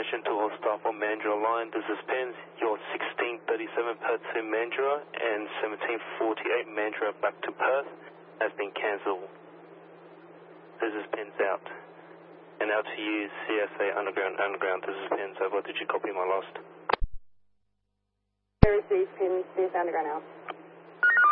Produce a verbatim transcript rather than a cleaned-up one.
information to all staff on Mandurah line. This is Pens. Your sixteen thirty-seven Perth to Mandurah and seventeen forty-eight Mandurah back to Perth has been cancelled. This is Pens out. And out to you, C S A Underground, Underground. This is Pens. Over. Did you copy my last? Received, Pens, C S A Underground out.